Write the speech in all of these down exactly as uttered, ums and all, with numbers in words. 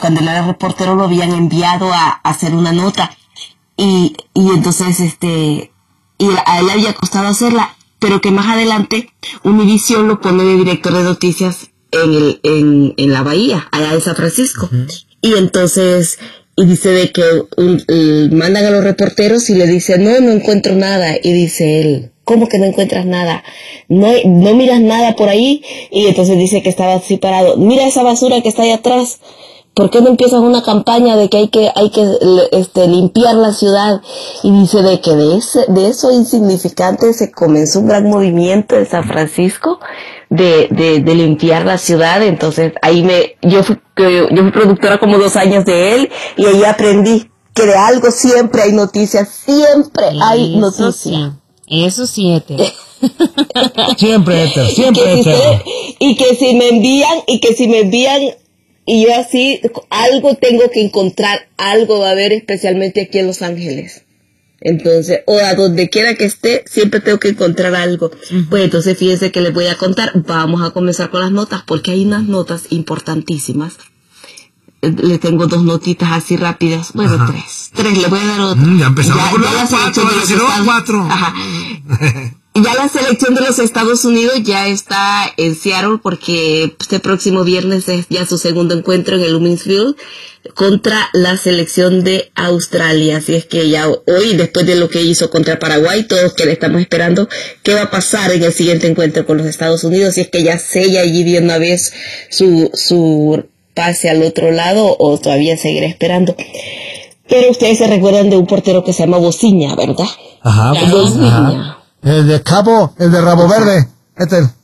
cuando él era reportero lo habían enviado a, a hacer una nota y, y entonces este y a él le había costado hacerla, pero que más adelante Univisión lo pone de director de noticias en el en, en la bahía, allá de San Francisco. Uh-huh. Y entonces y dice de que un, un, mandan a los reporteros y le dicen, no, no encuentro nada. Y dice él, ¿cómo que no encuentras nada? No, no miras nada por ahí. Y entonces dice que estaba así parado. Mira esa basura que está ahí atrás. ¿Por qué no empiezan una campaña de que hay que hay que este, limpiar la ciudad? Y dice de que de, ese, de eso insignificante se comenzó un gran movimiento en San Francisco de, de, de limpiar la ciudad. Entonces ahí me yo fui yo, yo fui productora como dos años de él y ahí aprendí que de algo siempre hay noticias, siempre eso hay noticias. Sí. Eso sí, Éter. Siempre, Éter, siempre, y que, Éter. Si y que si me envían, y que si me envían, y yo así, algo tengo que encontrar, algo va a haber, especialmente aquí en Los Ángeles. Entonces, o a donde quiera que esté, siempre tengo que encontrar algo. Uh-huh. Pues entonces, fíjense que les voy a contar, vamos a comenzar con las notas, porque hay unas notas importantísimas. Le tengo dos notitas así rápidas, bueno, Ajá. tres, tres, le voy a dar otra. Mm, ya empezamos con las cuatro, de los cuatro. Ajá. Ya la selección de los Estados Unidos ya está en Seattle porque este próximo viernes es ya su segundo encuentro en el Luminsville contra la selección de Australia. Así es que ya hoy, después de lo que hizo contra Paraguay, todos que le estamos esperando qué va a pasar en el siguiente encuentro con los Estados Unidos, si es que ya sella allí de una vez su su pase al otro lado o todavía seguirá esperando. Pero ustedes se recuerdan de un portero que se llama Bociña, ¿verdad? Ajá, Bociña. El de Cabo, el de Rabo Verde, este es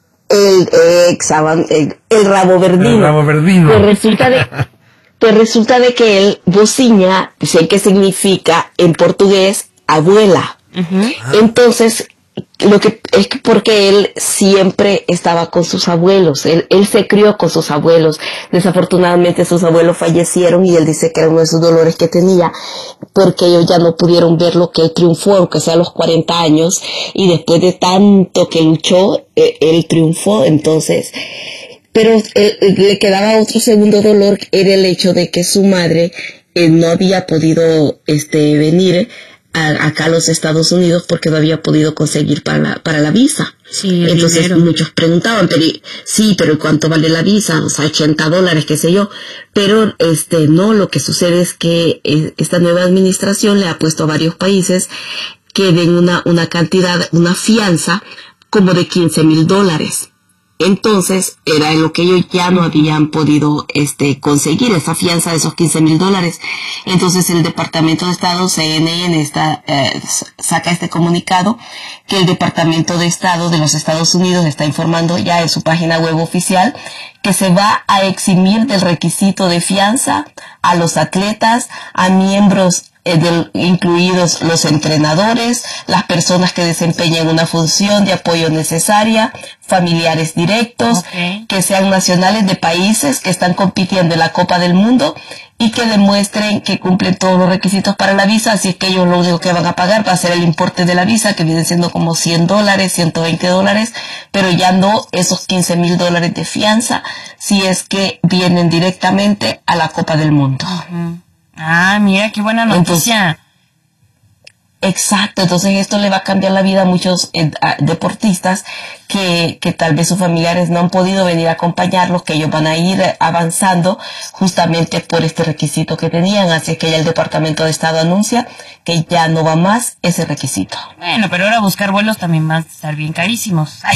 el, el, el, el Rabo Verdino. El Rabo Verdino. Pues resulta de, pues resulta de que el Bociña, sé que significa en portugués abuela. Uh-huh. Entonces, lo que es que porque él siempre estaba con sus abuelos, él, él se crió con sus abuelos. Desafortunadamente sus abuelos fallecieron y él dice que era uno de sus dolores que tenía, porque ellos ya no pudieron ver lo que él triunfó, aunque sea a los cuarenta años, y después de tanto que luchó, eh, él triunfó. Entonces, pero eh, le quedaba otro segundo dolor, era el hecho de que su madre eh, no había podido este venir A, acá a los Estados Unidos porque no había podido conseguir para la, para la visa. Sí, entonces dinero. Muchos preguntaban, pero sí, pero ¿cuánto vale la visa? O sea, ochenta dólares, qué sé yo. Pero este no, lo que sucede es que eh, esta nueva administración le ha puesto a varios países que den una, una cantidad, una fianza como de quince mil dólares. Entonces, era lo que ellos ya no habían podido este conseguir, esa fianza de esos quince mil dólares. Entonces, el Departamento de Estado, C N N, está, eh, saca este comunicado que el Departamento de Estado de los Estados Unidos está informando ya en su página web oficial que se va a eximir del requisito de fianza a los atletas, a miembros Eh, del, incluidos los entrenadores, las personas que desempeñan una función de apoyo necesaria, familiares directos, okay. que sean nacionales de países que están compitiendo en la Copa del Mundo y que demuestren que cumplen todos los requisitos para la visa. Así que ellos lo único que van a pagar va a ser el importe de la visa, que viene siendo como cien dólares, ciento veinte dólares, pero ya no esos quince mil dólares de fianza si es que vienen directamente a la Copa del Mundo. Uh-huh. Ah, mira, qué buena noticia. Entonces, exacto, entonces esto le va a cambiar la vida a muchos eh, a deportistas que, que tal vez sus familiares no han podido venir a acompañarlos, que ellos van a ir avanzando justamente por este requisito que tenían. Así que ya el Departamento de Estado anuncia que ya no va más ese requisito. Bueno, pero ahora buscar vuelos también van a estar bien carísimos. Ay,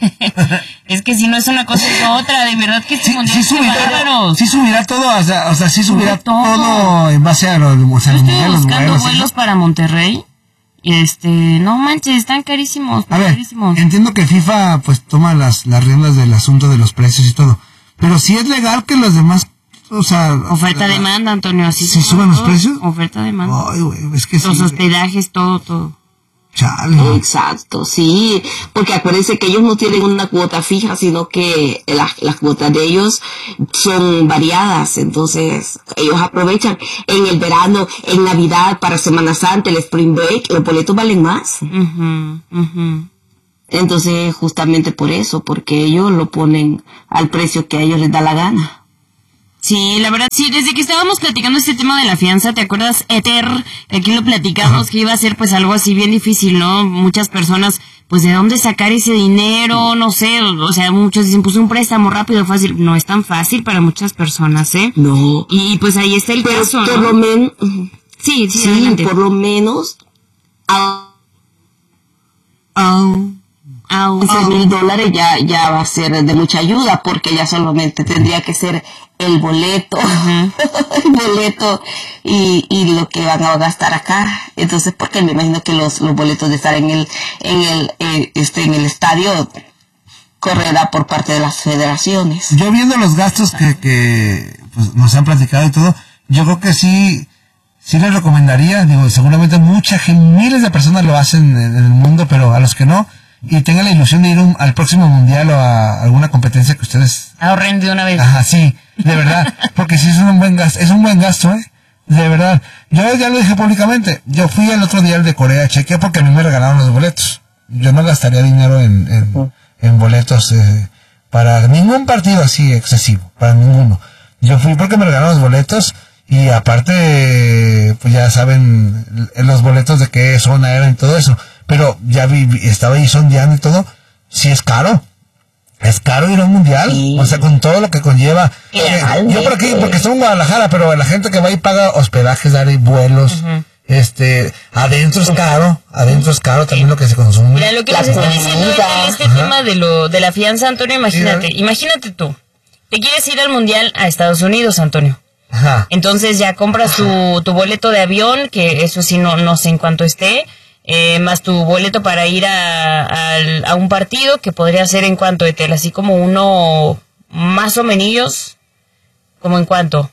es que si no es una cosa es otra, de verdad que este mundial sí, es subirá, bárbaro. Sí subirá todo, o sea, o sea sí subirá todo. todo en base a los, o sea, Yo estoy los buscando vuelos, vuelos ¿sí? para Monterrey. Y este, no manches, están carísimos, a ver, carísimos. Entiendo que FIFA pues toma las, las riendas del asunto de los precios y todo, pero si es legal que los demás, o sea... Oferta, la, demanda, Antonio, así ¿si suben los precios? Oferta, demanda. Ay, güey, es que los sí, hospedajes, todo, todo. Chale. Exacto, sí, porque acuérdense que ellos no tienen una cuota fija, sino que las, las cuotas de ellos son variadas. Entonces ellos aprovechan en el verano, en Navidad, para Semana Santa, el Spring Break, los boletos valen más. Uh-huh, uh-huh. Entonces justamente por eso, porque ellos lo ponen al precio que a ellos les da la gana. Sí, la verdad, sí, desde que estábamos platicando este tema de la fianza, ¿te acuerdas, Ether? Aquí lo platicamos, ajá, que iba a ser pues algo así bien difícil, ¿no? Muchas personas, pues ¿de dónde sacar ese dinero? No sé, o sea, muchos dicen, pues un préstamo rápido, fácil. No es tan fácil para muchas personas, ¿eh? No. Y pues ahí está el Pero caso, por ¿no? lo menos... Sí, sí, sí, adelante. por lo menos... A... Oh. Oh, Esos mil dólares ya, ya va a ser de mucha ayuda porque ya solamente tendría que ser el boleto, uh-huh. el boleto y, y lo que van a gastar acá. Entonces, porque me imagino que los, los boletos de estar en el, en el, eh, este, en el estadio correrá por parte de las federaciones. Yo viendo los gastos que, que pues, nos han platicado y todo, yo creo que sí, sí les recomendaría, digo, seguramente muchas, miles de personas lo hacen en, en el mundo, pero a los que no, y tengan la ilusión de ir un, al próximo mundial o a alguna competencia que ustedes ahorren de una vez. Ajá, sí, de verdad, porque sí es un buen gasto, es un buen gasto, ¿eh? De verdad. Yo ya lo dije públicamente, yo fui el otro día al de Corea, chequeé porque a mí me regalaron los boletos. Yo no gastaría dinero en, en, uh-huh. en boletos eh, para ningún partido así excesivo, para ninguno. Yo fui porque me regalaron los boletos y aparte, pues ya saben los boletos de qué zona eran y todo eso. Pero ya vi, estaba ahí sondeando y todo, sí es caro. Es caro ir a un mundial, sí. O sea, con todo lo que conlleva. Eh, yo por aquí, porque estoy en Guadalajara, pero la gente que va y paga hospedajes, dar vuelos, uh-huh. este, adentro es caro, adentro es caro también lo que se consume. Mira, lo que nos está diciendo en este ajá. tema de lo de la fianza, Antonio, imagínate, sí, imagínate tú, te quieres ir al mundial a Estados Unidos, Antonio. Ajá. Entonces ya compras tu, tu boleto de avión, que eso sí no, no sé en cuánto esté. Eh, más tu boleto para ir a, a, a un partido que podría ser en cuanto de tela, así como uno más o menos, como en cuánto.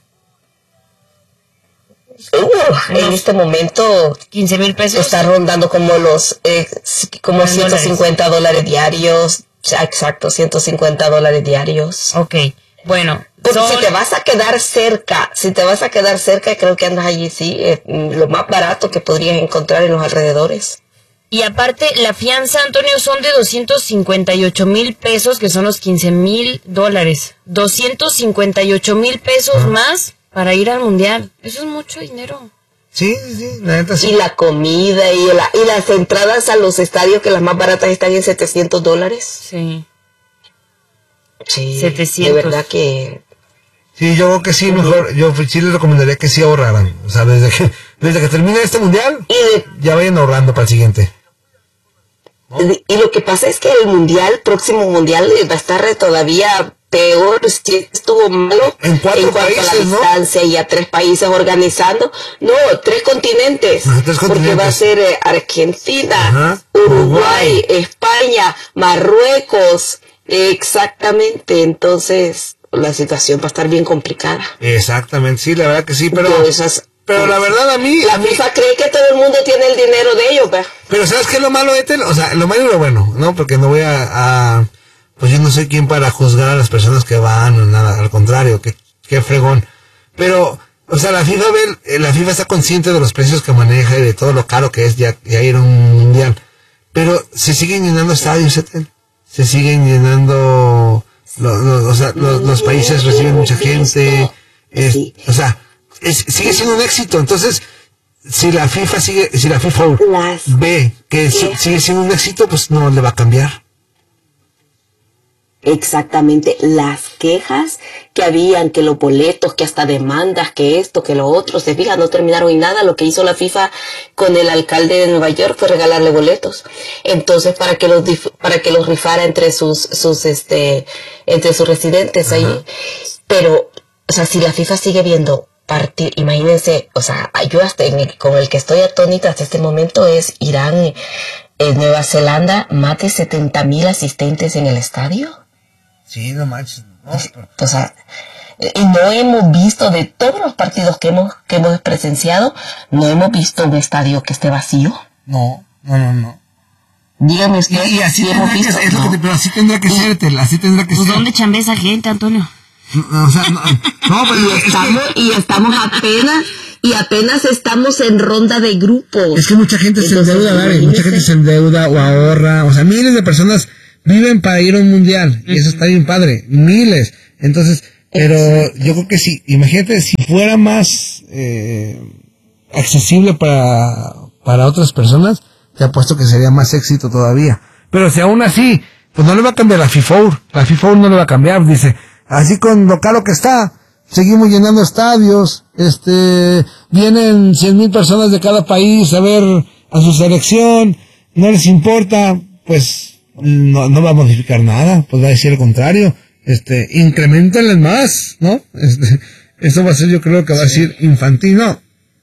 Uh, en este momento quince mil pesos está rondando como los eh, como ciento cincuenta dólares diarios, exacto, ciento cincuenta dólares diarios. Ok, bueno. Porque son... si te vas a quedar cerca, si te vas a quedar cerca, creo que andas allí, sí, eh, lo más barato que podrías encontrar en los alrededores. Y aparte, la fianza, Antonio, son de doscientos cincuenta y ocho mil pesos, que son los quince mil dólares. doscientos cincuenta y ocho mil pesos ah. más para ir al mundial. Eso es mucho dinero. Sí, sí, la neta sí. Y la comida y, la, y las entradas a los estadios, que las más baratas están en setecientos dólares. Sí. Sí, setecientos. De verdad que... Sí, yo creo que sí, mejor, yo sí les recomendaría que sí ahorraran, o sea, desde que, desde que termine este mundial, y de, ya vayan ahorrando para el siguiente. ¿No? Y lo que pasa es que el mundial, próximo mundial, va a estar todavía peor, si estuvo malo en, cuatro en cuanto países, a la distancia, ¿no? Y a tres países organizando, no, tres continentes, ah, tres continentes. Porque va a ser eh, Argentina, ajá. Uruguay, Uruguay, España, Marruecos, eh, exactamente, entonces... la situación va a estar bien complicada. Exactamente, sí, la verdad que sí, pero esas, pero la verdad a mí... La FIFA cree que todo el mundo tiene el dinero de ellos, ¿verdad? Pero ¿sabes qué es lo malo de Tel? O sea, lo malo y lo bueno, ¿no? Porque no voy a, a... Pues yo no soy quien para juzgar a las personas que van o nada, al contrario, que, que fregón. Pero, o sea, la FIFA ve, la FIFA está consciente de los precios que maneja y de todo lo caro que es ya, ya ir a un mundial. Pero se siguen llenando estadios, Tel. Se siguen llenando... Lo, lo, o sea, los, los países reciben mucha gente, es, sí. O sea, es, sigue siendo un éxito. Entonces, si la FIFA sigue, si la FIFA Las, ve que su, sigue siendo un éxito, pues no le va a cambiar. Exactamente, las quejas que habían, que los boletos, que hasta demandas, que esto, que lo otro, se fija, no terminaron en nada. Lo que hizo la FIFA con el alcalde de Nueva York fue regalarle boletos. Entonces, para que los para que los rifara entre sus sus este entre sus residentes ahí. Uh-huh. Pero, o sea, si la FIFA sigue viendo partir, imagínense, o sea, yo hasta en el, con el que estoy atónita hasta este momento es Irán, en Nueva Zelanda, más de setenta mil asistentes en el estadio. Sí, no manches. No, pero... O sea, y no hemos visto, de todos los partidos que hemos que hemos presenciado, no hemos visto un estadio que esté vacío. No, no, no, no. Dígame usted. Y, y así, si hemos visto, que, es no. lo que, pero así tendrá que y, ser, tel, así tendrá que pues ser. ¿Dónde chambea esa gente, Antonio? No, o sea, no, no pero y estamos y estamos apenas y apenas estamos en ronda de grupos. Es que mucha gente Entonces, se endeuda, Dari, mucha gente se endeuda o ahorra, o sea, miles de personas viven para ir a un mundial, y eso está bien padre, miles. Entonces, Pero yo creo que sí, imagínate, si fuera más eh, accesible para, para otras personas, te apuesto que sería más éxito todavía. Pero si aún así, pues no le va a cambiar la FIFA, la FIFA no le va a cambiar, dice, así con lo caro que está, seguimos llenando estadios, este, vienen cien mil personas de cada país a ver a su selección, no les importa, pues no, no va a modificar nada, pues va a decir lo contrario. Este, incrementenles más, ¿no? Este, eso va a ser, yo creo que va a decir infantil, ¿no?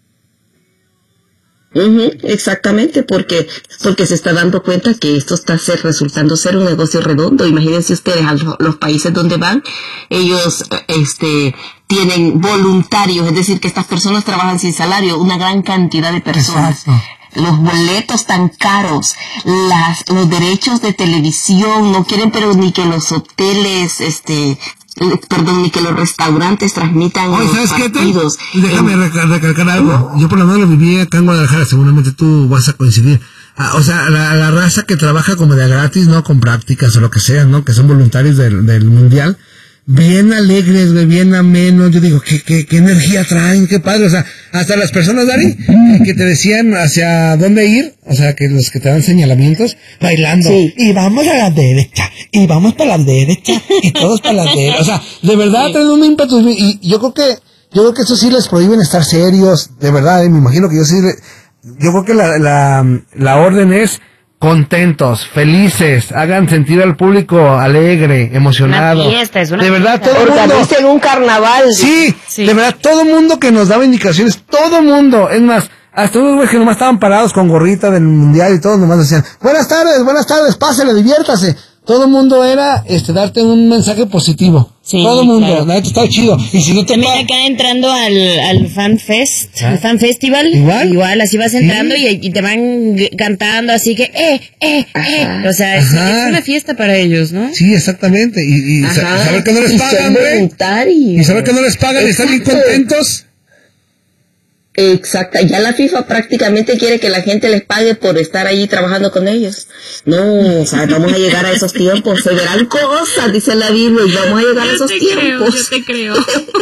Uh-huh, exactamente, porque porque se está dando cuenta que esto está ser, resultando ser un negocio redondo. Imagínense ustedes, a los, los países donde van, ellos este tienen voluntarios, es decir, que estas personas trabajan sin salario, una gran cantidad de personas. Exacto. Los boletos tan caros, las, los derechos de televisión, no quieren pero ni que los hoteles, este, perdón, ni que los restaurantes transmitan Oye, los ¿sabes partidos. Qué, Déjame eh, recalcar algo. Yo por lo menos lo viví acá en Guadalajara, seguramente tú vas a coincidir. Ah, o sea, la, la raza que trabaja como de gratis, ¿no? Con prácticas o lo que sea, ¿no? Que son voluntarios del, del mundial. Bien alegres, bien amenos, yo digo, ¿qué, qué, qué energía traen, qué padre, o sea, hasta las personas, Dari, que te decían hacia dónde ir, o sea, que los que te dan señalamientos, bailando, sí. Y vamos a la derecha, y vamos para la derecha, y todos para la derecha, o sea, de verdad sí. Traen un ímpetu, y yo creo que, yo creo que eso sí les prohíben estar serios, de verdad, eh, me imagino que yo sí, yo creo que la, la, la orden es, contentos, felices, hagan sentir al público alegre, emocionado. Una fiesta, es una de verdad, fiesta. todo el mundo. Organicen un carnaval. Sí, sí, de verdad, todo el mundo que nos daba indicaciones, todo el mundo, es más, hasta unos güeyes que nomás estaban parados con gorrita del mundial y todos nomás decían, buenas tardes, buenas tardes, pásale, diviértase. Todo el mundo era, este, darte un mensaje positivo. Sí, todo el mundo, claro. La neta estaba chido. Y si no te También acá entrando al, al Fan Fest, ¿Ah? al Fan Festival. Igual. Igual, así vas entrando ¿Sí? y, y te van cantando así que, eh, eh, eh. O sea, es, es una fiesta para ellos, ¿no? Sí, exactamente. Y, y saber que no les pagan, güey. Y saber que no les pagan y están bien contentos. Exacto, ya la FIFA prácticamente quiere que la gente les pague por estar allí trabajando con ellos. No, o sea, vamos a llegar a esos tiempos, se verán cosas, dice la Biblia, y vamos a llegar a esos tiempos. Yo te creo, yo te creo.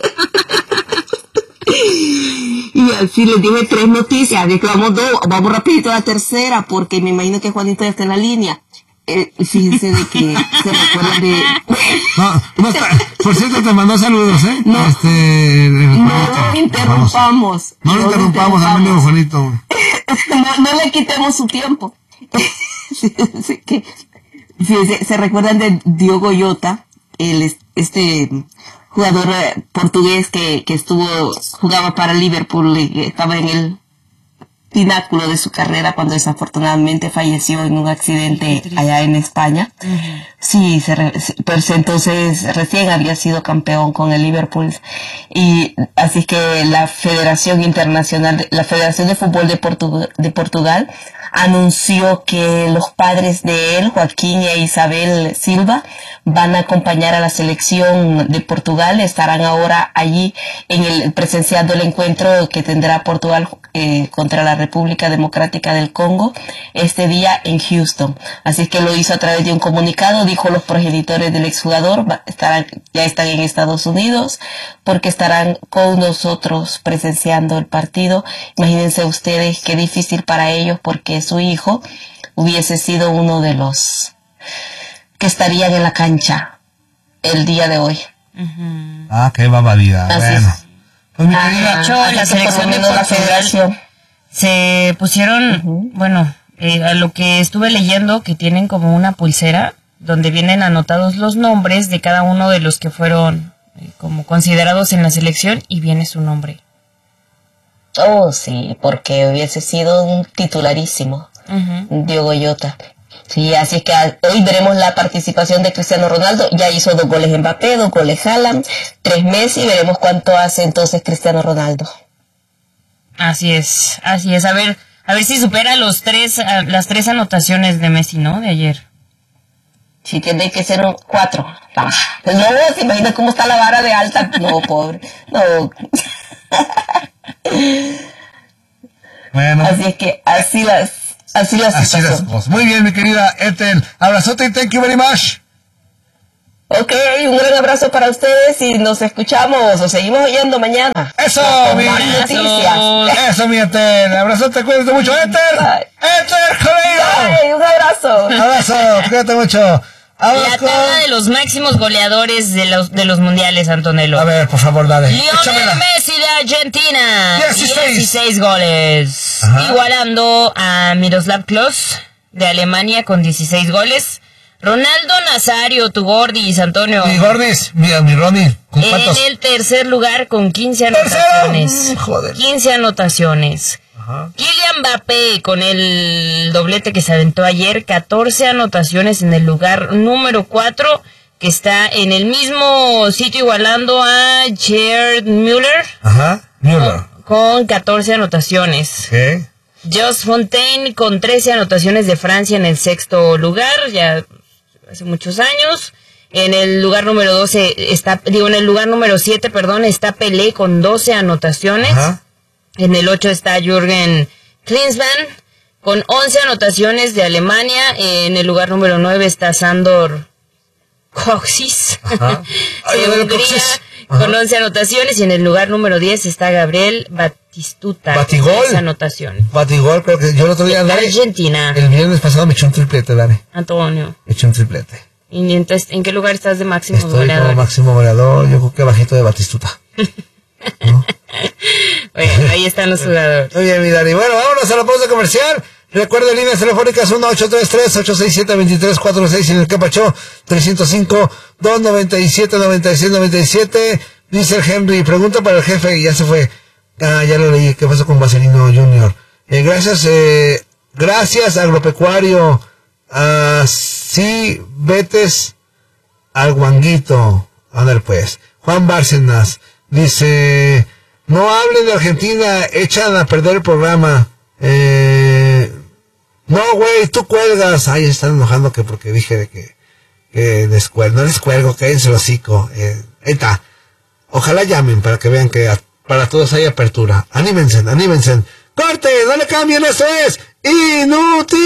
Y así les dije tres noticias, de que vamos dos, vamos rapidito a la tercera, porque me imagino que Juanito ya está en la línea. Eh, fíjense de que se recuerdan de... No, no está, por cierto, te mandó saludos, ¿eh? No, este, no lo interrumpamos. No lo interrumpamos, amigo Juanito. No, no le quitemos su tiempo. Fíjense, se recuerdan de Diogo Jota, el este jugador portugués que, que estuvo, jugaba para Liverpool y estaba en el pináculo de su carrera cuando desafortunadamente falleció en un accidente allá en España. Uh-huh. Sí, se re, pues entonces recién había sido campeón con el Liverpool y así que la Federación Internacional, la Federación de Fútbol de, Portu, de Portugal anunció que los padres de él, Joaquín e Isabel Silva, van a acompañar a la selección de Portugal, estarán ahora allí en el presenciando el encuentro que tendrá Portugal eh, contra la República Democrática del Congo este día en Houston. Así que lo hizo a través de un comunicado, dijo los progenitores del exjugador, estarán, ya están en Estados Unidos porque estarán con nosotros presenciando el partido. Imagínense ustedes qué difícil para ellos porque su hijo hubiese sido uno de los que estarían en la cancha el día de hoy. Uh-huh. Ah, qué barbaridad. Bueno. Pues mi querida, de hecho, la selección de la federación se pusieron, uh-huh. bueno, eh, a lo que estuve leyendo, que tienen como una pulsera donde vienen anotados los nombres de cada uno de los que fueron eh, como considerados en la selección y viene su nombre. Oh, sí, porque hubiese sido un titularísimo, uh-huh. Diogo Jota. Sí, así que hoy veremos la participación de Cristiano Ronaldo. Ya hizo dos goles Mbappé, dos goles Haaland, tres Messi. Veremos cuánto hace entonces Cristiano Ronaldo. Así es, así es. A ver, a ver si supera los tres, las tres anotaciones de Messi, ¿no? De ayer. Sí, tiene que ser un cuatro. No, se imagina cómo está la vara de alta. No, pobre. No. Bueno. Así es que así las, así las así las cosas. Muy bien, mi querida Ethel. Abrazote y thank you very much. Ok, un gran abrazo para ustedes y nos escuchamos o seguimos oyendo mañana. Eso, mi noticias. Eso, mi Eter. Abrazote, cuídate mucho, Eter. Bye. Eter, colega. Bye, un abrazo. Abrazo, cuídate mucho. Vamos La con... tabla de los máximos goleadores de los de los mundiales, Antonello. A ver, por favor, dale. Lionel Messi de Argentina, dieciséis. dieciséis goles. Ajá. Igualando a Miroslav Klose de Alemania con dieciséis goles. Ronaldo Nazario, tu Gordis, Antonio. Mi Gordis, mi, mi Ronnie. ¿Con cuántos? En el tercer lugar con quince ¡Tercero! anotaciones. Mm, joder. quince anotaciones. Ajá. Kylian Mbappé con el doblete que se aventó ayer, catorce anotaciones en el lugar número cuatro, que está en el mismo sitio igualando a Gerd Müller. Ajá, Müller. Con catorce anotaciones. ¿Qué? Jos Fontaine con trece anotaciones de Francia en el sexto lugar, ya hace muchos años. En el lugar número doce está, digo, en el lugar número siete, perdón, está Pelé con doce anotaciones. Ajá. En el ocho está Jürgen Klinsmann con once anotaciones de Alemania. En el lugar número nueve está Sandor Kocsis de Hungría con once anotaciones. Y en el lugar número diez está Gabriel Batistuta Batigol. con diez anotaciones. Batigol, creo que yo el otro día... De Dani, Argentina. el viernes pasado me eché un triplete, Dani. Antonio. Me eché un triplete. ¿Y entonces en qué lugar estás de máximo Estoy goleador? como máximo goleador, yo creo que bajito de Batistuta. ¿No? Bueno, ahí están los jugadores. Muy bien, mi Dani. Bueno, vámonos a la pausa comercial. Recuerden, líneas telefónicas uno ocho tres tres, ocho seis siete, dos tres cuatro seis y en el Capacho tres cero cinco, dos nueve siete, nueve seis nueve siete. Dice el Henry, pregunta para el jefe y ya se fue. Ah, ya lo leí. ¿Qué pasó con Vaselino Junior? Eh, gracias, eh, gracias, agropecuario. Ah, sí, vetes al guanguito. A ver, pues. Juan Bárcenas dice, no hablen de Argentina, echan a perder el programa. Eh, no, güey, tú cuelgas. Ay, están enojando que porque dije de que, que les cuelgo. No les cuelgo, cállense el hocico. Eh, ahí está. Ojalá llamen para que vean que a, para todos hay apertura. Anímense, anímense. ¡Corte! ¡No le cambien! ¡Eso es inútil!